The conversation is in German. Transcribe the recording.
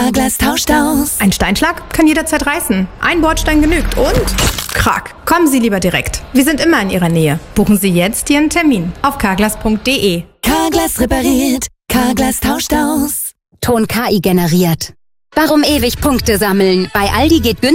Carglass tauscht aus. Ein Steinschlag kann jederzeit reißen. Ein Bordstein genügt und krack. Kommen Sie lieber direkt. Wir sind immer in Ihrer Nähe. Buchen Sie jetzt Ihren Termin auf carglass.de. Carglass repariert. Carglass tauscht aus. Ton KI generiert. Warum ewig Punkte sammeln? Bei Aldi geht günstig.